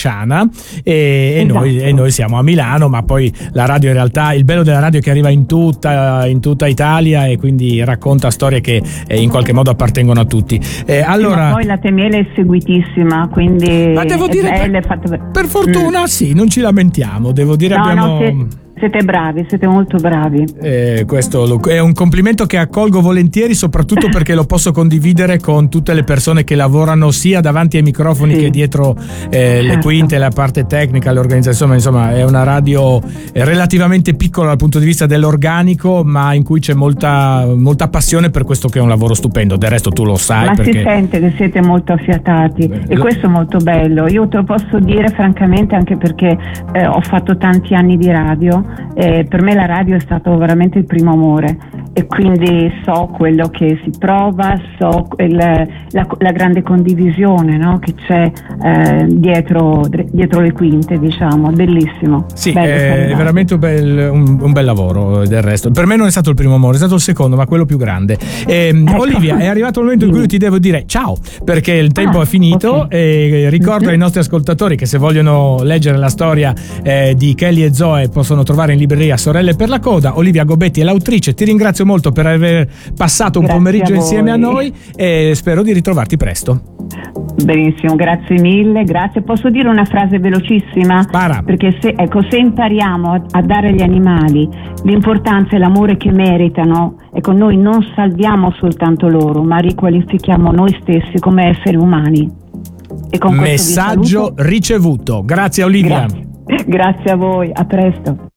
bresciana e Esatto. noi siamo a Milano, ma poi la radio in realtà, il bello della radio è che arriva in tutta Italia e quindi racconta storie che in qualche modo appartengono a tutti. Allora, ma poi la Temiele è seguitissima, quindi ma devo dire per fortuna sì, non ci lamentiamo, devo dire. Siete bravi, siete molto bravi. Questo è un complimento che accolgo volentieri, soprattutto perché lo posso condividere con tutte le persone che lavorano sia davanti ai microfoni che dietro le quinte, la parte tecnica, l'organizzazione. Insomma, è una radio relativamente piccola dal punto di vista dell'organico, ma in cui c'è molta passione per questo che è un lavoro stupendo. Del resto tu lo sai. Ma perché si sente che siete molto affiatati e questo è molto bello. Io te lo posso dire francamente, anche perché ho fatto tanti anni di radio. Per me la radio è stato veramente il primo amore e quindi so quello che si prova, so la grande condivisione, no? Che c'è dietro le quinte, diciamo. Bellissimo. Sì, è veramente un bel lavoro. Del resto per me non è stato il primo amore, è stato il secondo, ma quello più grande. Olivia, è arrivato il momento in cui io ti devo dire ciao, perché il tempo è finito. E ricordo ai nostri ascoltatori che se vogliono leggere la storia di Kelly e Zoe possono trovare in libreria Sorelle per la Coda. Olivia Gobetti è l'autrice. Ti ringrazio molto per aver passato un pomeriggio insieme a noi e spero di ritrovarti presto. Benissimo, grazie mille, grazie. Posso dire una frase velocissima? Perché se impariamo a dare agli animali l'importanza e l'amore che meritano, noi non salviamo soltanto loro, ma riqualifichiamo noi stessi come esseri umani. E con messaggio ricevuto. Grazie Olivia. Grazie a voi, a presto.